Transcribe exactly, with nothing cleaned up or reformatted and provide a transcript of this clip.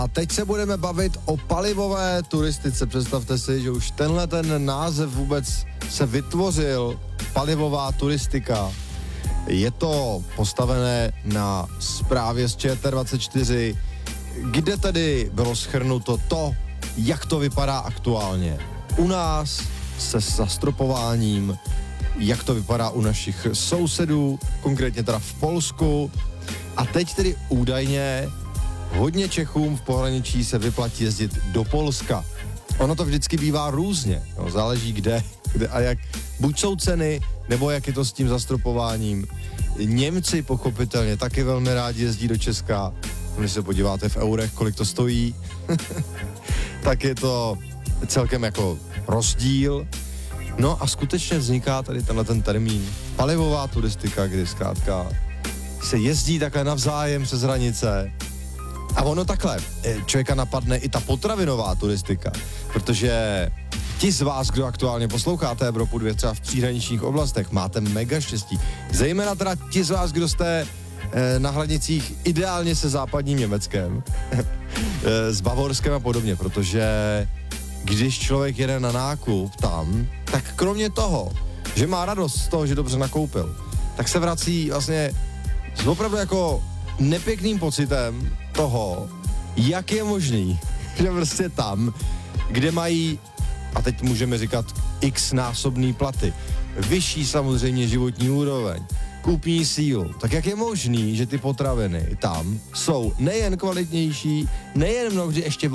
A teď se budeme bavit o palivové turistice. Představte si, že už tenhle ten název vůbec se vytvořil, palivová turistika. Je to postavené na zprávě z Č T dvacet čtyři, kde tedy bylo shrnuto to, jak to vypadá aktuálně u nás se zastropováním, jak to vypadá u našich sousedů, konkrétně teda v Polsku. A teď tedy údajně hodně Čechům v pohraničí se vyplatí jezdit do Polska. Ono to vždycky bývá různě, no, záleží kde, kde a jak. Buď jsou ceny, nebo jak je to s tím zastropováním. Němci pochopitelně taky velmi rádi jezdí do Česka. Když se podíváte v eurech, kolik to stojí, tak je to celkem jako rozdíl. No a skutečně vzniká tady tenhle ten termín palivová turistika, kdy zkrátka se jezdí takhle navzájem přes hranice. A ono takhle, člověka napadne i ta potravinová turistika, protože ti z vás, kdo aktuálně posloucháte Evropu dvě třeba v příhraničních oblastech, máte mega štěstí. Zejména teda ti z vás, kdo jste eh, na hranicích ideálně se západním Německem, eh, s Bavorskem a podobně, protože když člověk jede na nákup tam, tak kromě toho, že má radost z toho, že dobře nakoupil, tak se vrací vlastně s opravdu jako nepěkným pocitem toho, jak je možný, že prostě tam, kde mají, a teď můžeme říkat x násobný platy, vyšší samozřejmě životní úroveň, kupní sílu, tak jak je možný, že ty potraviny tam jsou nejen kvalitnější, nejen mnohdy ještě